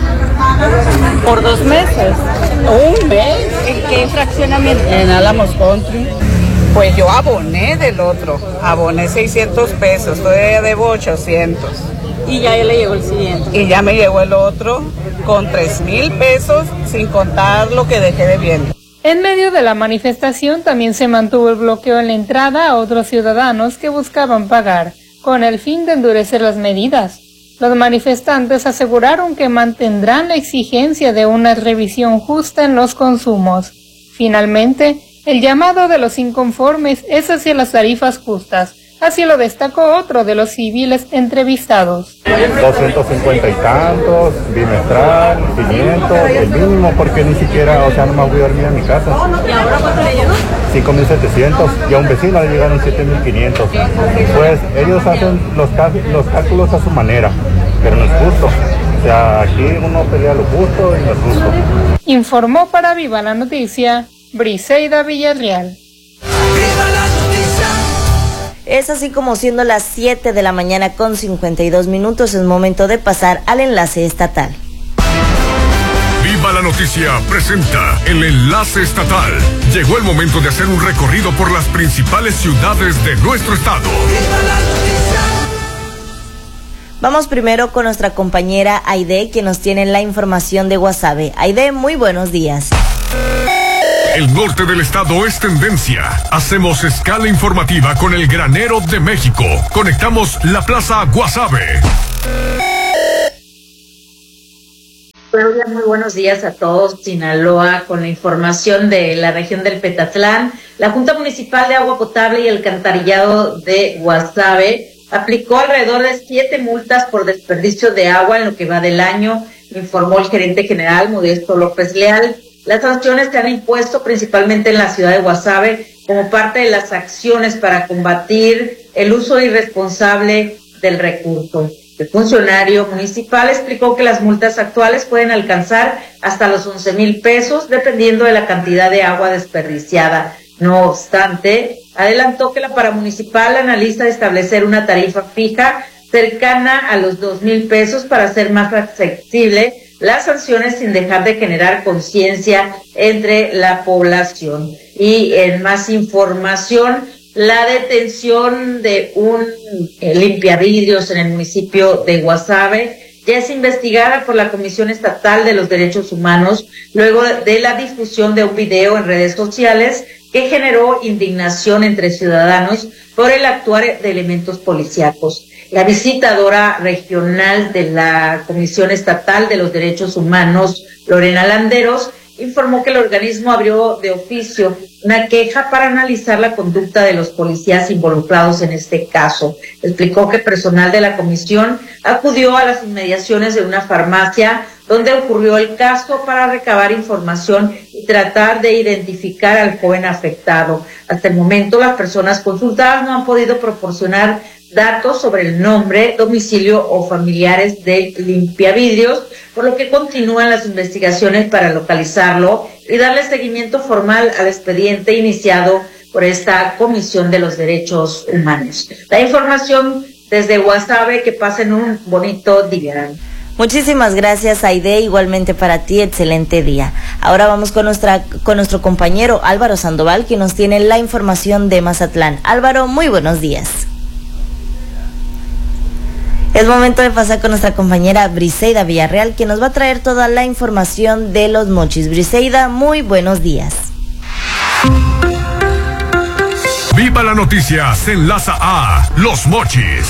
¿Por dos meses? ¿Un mes? ¿En qué fraccionamiento? En Álamos Country. Pues yo aboné del otro, aboné seiscientos pesos, todavía debo ochocientos. Y ya le llegó el siguiente. Y ya me llegó el otro con tres mil pesos, sin contar lo que dejé debiendo. En medio de la manifestación también se mantuvo el bloqueo en la entrada a otros ciudadanos que buscaban pagar, con el fin de endurecer las medidas. Los manifestantes aseguraron que mantendrán la exigencia de una revisión justa en los consumos. Finalmente, el llamado de los inconformes es hacia las tarifas justas. Así lo destacó otro de los civiles entrevistados. doscientos cincuenta y tantos, bimestral, quinientos, el mínimo, porque ni siquiera, o sea, no me voy a dormir en mi casa. ¿Y ahora cuánto le llegó? cinco mil setecientos, y a un vecino le llegaron siete mil quinientos. Pues ellos hacen los, los cálculos a su manera, pero no es justo. O sea, aquí uno pelea lo justo y no es justo. Informó para Viva la Noticia, Briseida Villarreal. Es así como siendo las siete de la mañana con cincuenta y dos minutos, es momento de pasar al enlace estatal. Viva la Noticia presenta el enlace estatal. Llegó el momento de hacer un recorrido por las principales ciudades de nuestro estado. Vamos primero con nuestra compañera Aide, quien nos tiene la información de Guasave. Aide, muy buenos días. El norte del estado es tendencia. Hacemos escala informativa con el granero de México. Conectamos la Plaza Guasave. Claudia, muy buenos días a todos. Sinaloa, con la información de la región del Petatlán. La Junta Municipal de Agua Potable y Alcantarillado de Guasave aplicó alrededor de siete multas por desperdicio de agua en lo que va del año, informó el gerente general Modesto López Leal. Las sanciones se han impuesto principalmente en la ciudad de Guasave como parte de las acciones para combatir el uso irresponsable del recurso. El funcionario municipal explicó que las multas actuales pueden alcanzar hasta los once mil pesos dependiendo de la cantidad de agua desperdiciada. No obstante, adelantó que la paramunicipal analiza establecer una tarifa fija cercana a los dos mil pesos para hacer más accesible las sanciones sin dejar de generar conciencia entre la población. Y en más información, la detención de un eh, limpiavidrios en el municipio de Guasave ya es investigada por la Comisión Estatal de los Derechos Humanos luego de la difusión de un video en redes sociales que generó indignación entre ciudadanos por el actuar de elementos policíacos. La visitadora regional de la Comisión Estatal de los Derechos Humanos, Lorena Landeros, informó que el organismo abrió de oficio una queja para analizar la conducta de los policías involucrados en este caso. Explicó que personal de la comisión acudió a las inmediaciones de una farmacia donde ocurrió el caso para recabar información y tratar de identificar al joven afectado. Hasta el momento, las personas consultadas no han podido proporcionar datos sobre el nombre, domicilio o familiares del limpiavidrios, por lo que continúan las investigaciones para localizarlo y darle seguimiento formal al expediente iniciado por esta Comisión de los Derechos Humanos. La información desde Guasave, que pasen un bonito día. Muchísimas gracias, Aide, igualmente para ti, excelente día. Ahora vamos con nuestra con nuestro compañero Álvaro Sandoval, que nos tiene la información de Mazatlán. Álvaro, muy buenos días. Es momento de pasar con nuestra compañera Briseida Villarreal, que nos va a traer toda la información de Los Mochis. Briseida, muy buenos días. Viva la noticia, se enlaza a Los Mochis.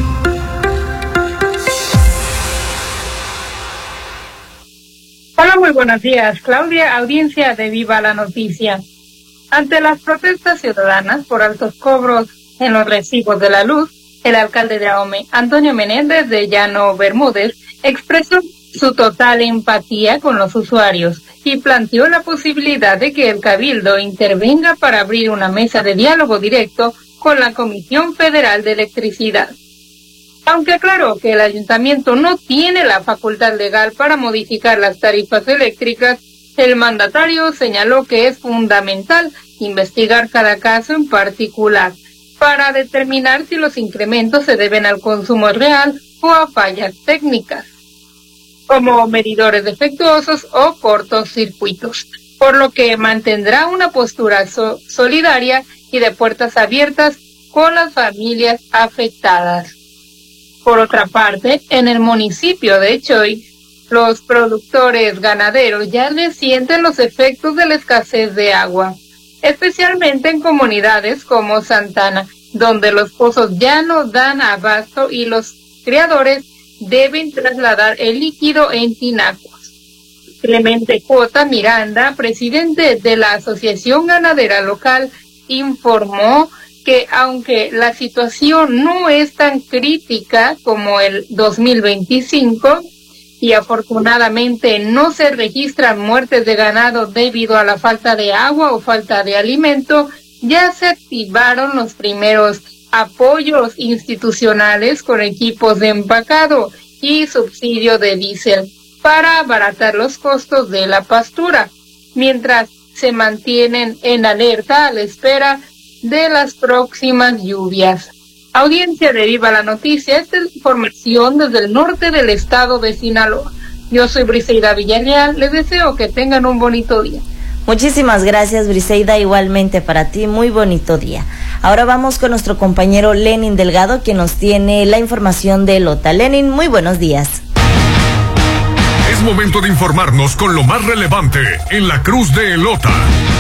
Hola, muy buenos días, Claudia, audiencia de Viva la Noticia. Ante las protestas ciudadanas por altos cobros en los recibos de la luz, el alcalde de Ahome, Antonio Menéndez de Llano Bermúdez, expresó su total empatía con los usuarios y planteó la posibilidad de que el Cabildo intervenga para abrir una mesa de diálogo directo con la Comisión Federal de Electricidad. Aunque aclaró que el ayuntamiento no tiene la facultad legal para modificar las tarifas eléctricas, el mandatario señaló que es fundamental investigar cada caso en particular para determinar si los incrementos se deben al consumo real o a fallas técnicas, como medidores defectuosos o cortocircuitos, por lo que mantendrá una postura so- solidaria y de puertas abiertas con las familias afectadas. Por otra parte, en el municipio de Choy, los productores ganaderos ya resienten los efectos de la escasez de agua, especialmente en comunidades como Santana, donde los pozos ya no dan abasto y los criadores deben trasladar el líquido en tinacuas. Clemente Cota Miranda, presidente de la Asociación Ganadera Local, informó que aunque la situación no es tan crítica como el dos mil veinticinco, y afortunadamente no se registran muertes de ganado debido a la falta de agua o falta de alimento, ya se activaron los primeros apoyos institucionales con equipos de empacado y subsidio de diésel para abaratar los costos de la pastura, mientras se mantienen en alerta a la espera de las próximas lluvias. Audiencia de Viva la Noticia, esta es información desde el norte del estado de Sinaloa. Yo soy Briseida Villarreal, les deseo que tengan un bonito día. Muchísimas gracias, Briseida, igualmente para ti, muy bonito día. Ahora vamos con nuestro compañero Lenin Delgado, quien nos tiene la información de Lota. Lenin, muy buenos días. Es momento de informarnos con lo más relevante en la Cruz de Elota.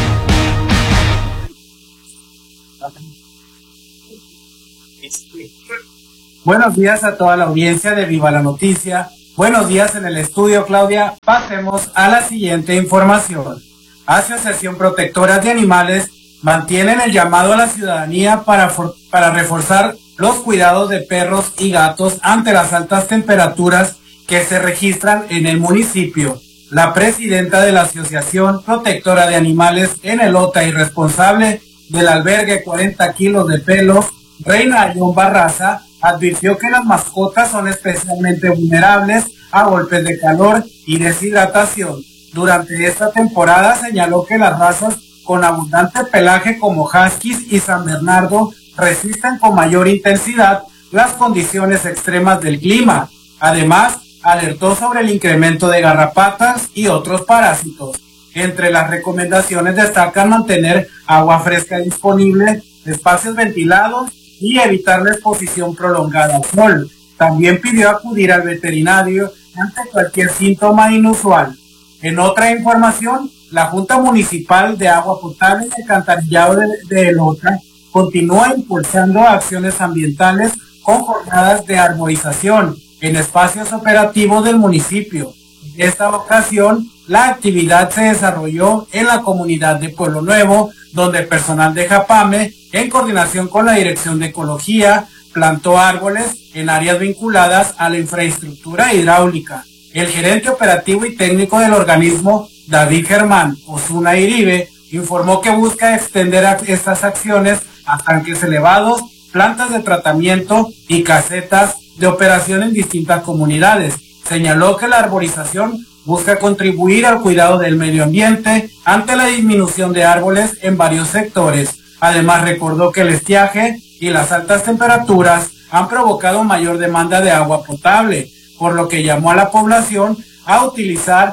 Buenos días a toda la audiencia de Viva la Noticia. Buenos días en el estudio, Claudia. Pasemos a la siguiente información. Asociación Protectora de Animales mantienen el llamado a la ciudadanía para, for- para reforzar los cuidados de perros y gatos ante las altas temperaturas que se registran en el municipio. La presidenta de la Asociación Protectora de Animales en Elota y responsable del albergue cuarenta kilos de pelo, Reina Ayón Barraza, advirtió que las mascotas son especialmente vulnerables a golpes de calor y deshidratación. Durante esta temporada señaló que las razas con abundante pelaje como Huskies y San Bernardo resisten con mayor intensidad las condiciones extremas del clima. Además, alertó sobre el incremento de garrapatas y otros parásitos. Entre las recomendaciones destacan mantener agua fresca disponible, espacios ventilados y evitar la exposición prolongada al sol. También pidió acudir al veterinario ante cualquier síntoma inusual. En otra información, la Junta Municipal de Agua Potable y Alcantarillado de, de Elota continúa impulsando acciones ambientales con jornadas de arborización en espacios operativos del municipio. En esta ocasión, la actividad se desarrolló en la comunidad de Pueblo Nuevo, donde el personal de Japame, en coordinación con la Dirección de Ecología, plantó árboles en áreas vinculadas a la infraestructura hidráulica. El gerente operativo y técnico del organismo, David Germán Osuna Iribe, informó que busca extender a estas acciones a tanques elevados, plantas de tratamiento y casetas de operación en distintas comunidades. Señaló que la arborización busca contribuir al cuidado del medio ambiente ante la disminución de árboles en varios sectores. Además, recordó que el estiaje y las altas temperaturas han provocado mayor demanda de agua potable, por lo que llamó a la población a utilizar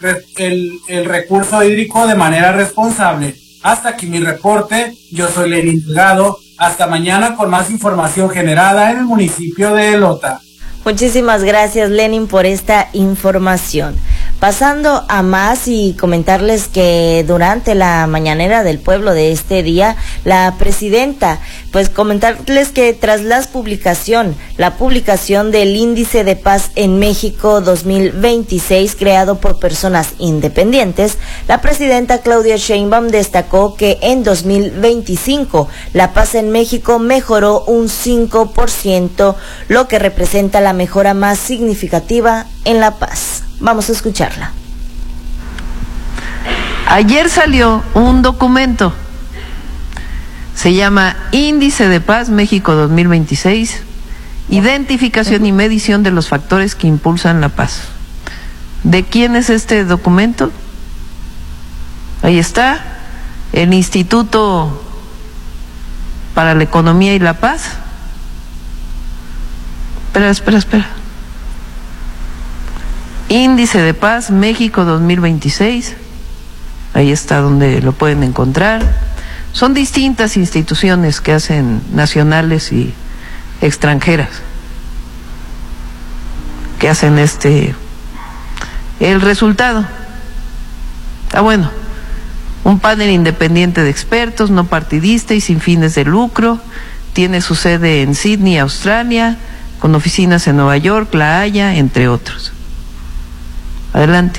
el, el recurso hídrico de manera responsable. Hasta aquí mi reporte. Yo soy Lenin Delgado. Hasta mañana con más información generada en el municipio de Elota. Muchísimas gracias, Lenin, por esta información. Pasando a más y comentarles que durante la mañanera del pueblo de este día, la presidenta, pues comentarles que tras la publicación, la publicación del Índice de Paz en México dos mil veintiséis creado por personas independientes, la presidenta Claudia Sheinbaum destacó que en dos mil veinticinco la paz en México mejoró un cinco por ciento, lo que representa la mejora más significativa en la paz. Vamos a escucharla. Ayer salió un documento, se llama Índice de Paz México dos mil veintiséis, identificación y medición de los factores que impulsan la paz. ¿De quién es este documento? Ahí está, el Instituto para la Economía y la Paz. Espera, espera, espera. Índice de Paz México dos mil veintiséis, ahí está donde lo pueden encontrar. Son distintas instituciones que hacen, nacionales y extranjeras, que hacen este, el resultado. Está bueno, un panel independiente de expertos, no partidista y sin fines de lucro, tiene su sede en Sydney, Australia, con oficinas en Nueva York, La Haya, entre otros. Adelante.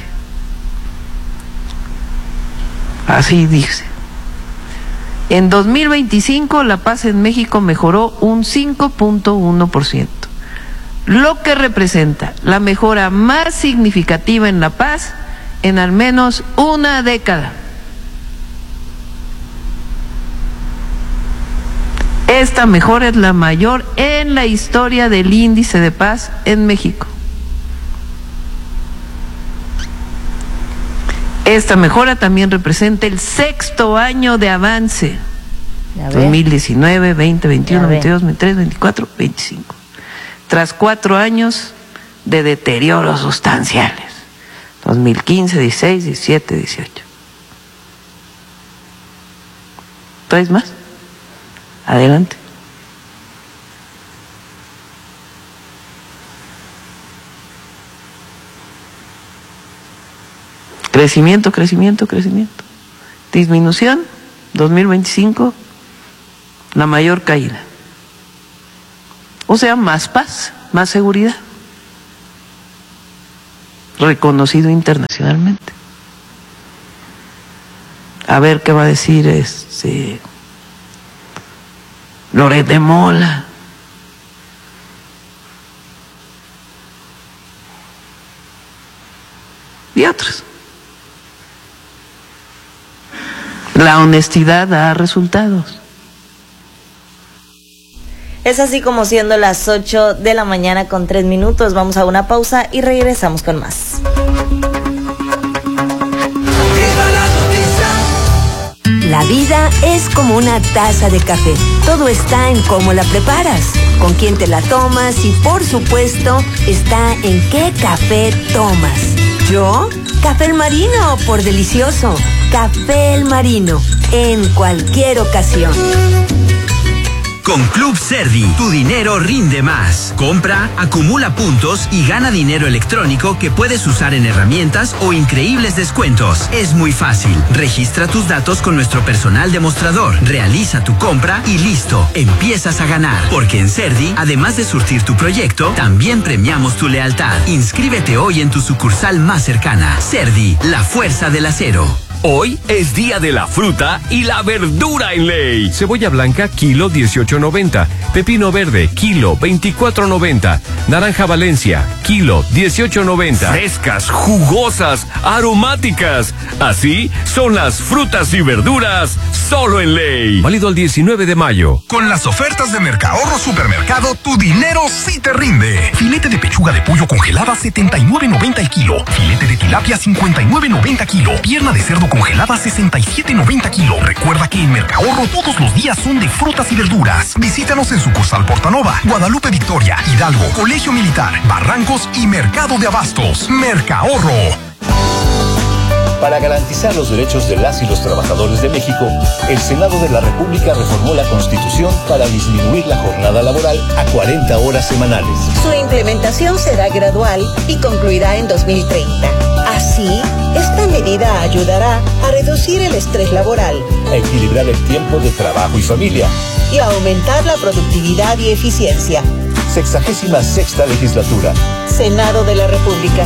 Así dice. En dos mil veinticinco la paz en México mejoró un cinco punto uno por ciento, lo que representa la mejora más significativa en la paz en al menos una década. Esta mejora es la mayor en la historia del Índice de Paz en México. Esta mejora también representa el sexto año de avance, dos mil diecinueve, veinte, veintiuno, veintidós, veintitrés, veinticuatro, veinticinco, tras cuatro años de deterioros sustanciales, dos mil quince, dieciséis, diecisiete, dieciocho. ¿Traes más? Adelante. Crecimiento, crecimiento, crecimiento. Disminución, dos mil veinticinco, la mayor caída. O sea, más paz, más seguridad. Reconocido internacionalmente. A ver qué va a decir este Loret de Mola. Y otros. La honestidad da resultados. Es así como siendo las ocho de la mañana con tres minutos. Vamos a una pausa y regresamos con más. La vida es como una taza de café. Todo está en cómo la preparas, con quién te la tomas y, por supuesto, está en qué café tomas. ¿Yo? Café El Marino, por delicioso. Café El Marino, en cualquier ocasión. Con Club Serdi, tu dinero rinde más. Compra, acumula puntos y gana dinero electrónico que puedes usar en herramientas o increíbles descuentos. Es muy fácil. Registra tus datos con nuestro personal demostrador. Realiza tu compra y listo. Empiezas a ganar. Porque en Serdi, además de surtir tu proyecto, también premiamos tu lealtad. Inscríbete hoy en tu sucursal más cercana. Serdi, la fuerza del acero. Hoy es día de la fruta y la verdura en ley. Cebolla blanca, kilo dieciocho noventa. Pepino verde, kilo veinticuatro noventa. Naranja Valencia, kilo dieciocho noventa. Frescas, jugosas, aromáticas. Así son las frutas y verduras solo en ley. Válido el diecinueve de mayo. Con las ofertas de Mercahorro Supermercado, tu dinero sí te rinde. Filete de pechuga de pollo congelada, setenta y nueve noventa el kilo. Filete de tilapia, cincuenta y nueve noventa kilo. Pierna de cerdo congelada, sesenta y siete noventa kilo. Recuerda que en Mercahorro todos los días son de frutas y verduras. Visítanos en sucursal Portanova, Guadalupe Victoria, Hidalgo, Colegio Militar, Barrancos y Mercado de Abastos. Mercahorro. Para garantizar los derechos de las y los trabajadores de México, el Senado de la República reformó la Constitución para disminuir la jornada laboral a cuarenta horas semanales. Su implementación será gradual y concluirá en dos mil treinta. Así, esta medida ayudará a reducir el estrés laboral, a equilibrar el tiempo de trabajo y familia y a aumentar la productividad y eficiencia. Sexagésima sexta legislatura. Senado de la República.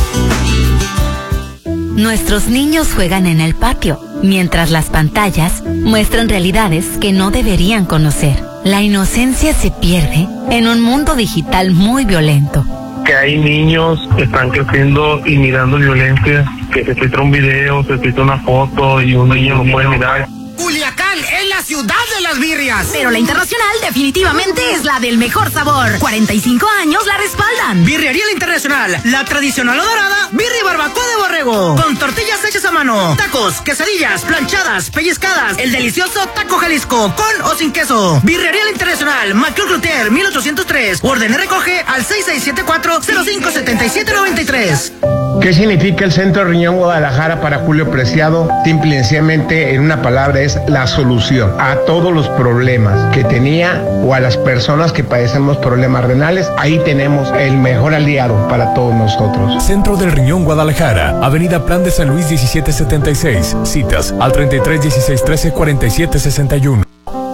Nuestros niños juegan en el patio, mientras las pantallas muestran realidades que no deberían conocer. La inocencia se pierde en un mundo digital muy violento. Que hay niños que están creciendo y mirando violencia, que se filtra un video, se filtra una foto y un niño no puede mirar. Culiacán es la ciudad de las birrias. Pero la Internacional definitivamente es la del mejor sabor. cuarenta y cinco años la respaldan. Birrería La Internacional, la tradicional o dorada, birria y barbacoa de borrego. Con tortillas hechas a mano, tacos, quesadillas, planchadas, pellizcadas, el delicioso taco Jalisco, con o sin queso. Birrería La Internacional, Macul Cluter, mil ochocientos tres. Orden y recoge al seis seis siete cuatro cero cinco siete siete nueve tres. ¿Qué significa el Centro Riñón Guadalajara para Julio Preciado? Simple y sencillamente, en una palabra, es la solución a todos los problemas que tenía o a las personas que padecemos problemas renales. Ahí tenemos el mejor aliado para todos nosotros. Centro del Riñón Guadalajara, Avenida Plan de San Luis diecisiete setenta y seis. Citas al treinta y tres dieciséis trece cuarenta y siete sesenta y uno.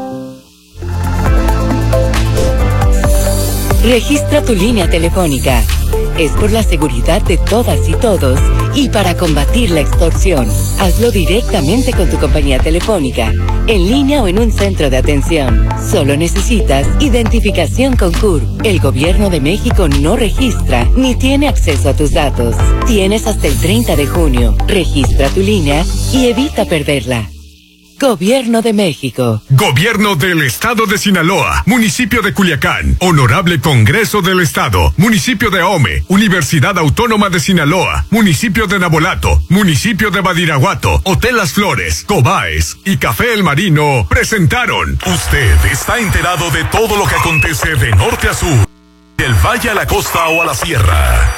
Registra tu línea telefónica. Es por la seguridad de todas y todos y para combatir la extorsión. Hazlo directamente con tu compañía telefónica, en línea o en un centro de atención. Solo necesitas identificación con C U R. El Gobierno de México no registra ni tiene acceso a tus datos. Tienes hasta el treinta de junio. Registra tu línea y evita perderla. Gobierno de México. Gobierno del Estado de Sinaloa, Municipio de Culiacán, Honorable Congreso del Estado, Municipio de Ahome, Universidad Autónoma de Sinaloa, Municipio de Nabolato, Municipio de Badiraguato, Hotel Las Flores, Cobaes y Café El Marino presentaron. Usted está enterado de todo lo que acontece de norte a sur, del valle a la costa o a la sierra.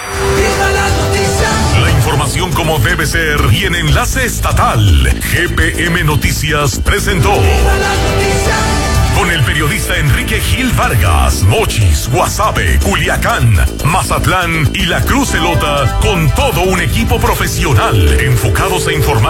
La información como debe ser y en enlace estatal. G P M Noticias presentó Con el periodista Enrique Gil Vargas, Mochis, Guasave, Culiacán, Mazatlán y la Cruz Elota, con todo un equipo profesional enfocados a informar